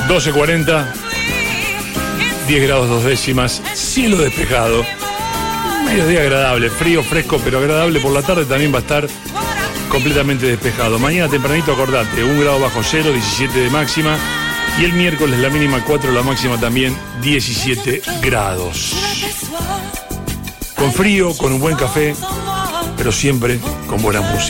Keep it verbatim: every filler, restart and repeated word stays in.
doce cuarenta, diez grados dos décimas, cielo despejado, mediodía agradable, frío, fresco, pero agradable. Por la tarde también va a estar completamente despejado. Mañana tempranito, acordate, un grado bajo cero, diecisiete de máxima. Y el miércoles la mínima cuatro, la máxima también diecisiete grados. Con frío, con un buen café, pero siempre con buena música.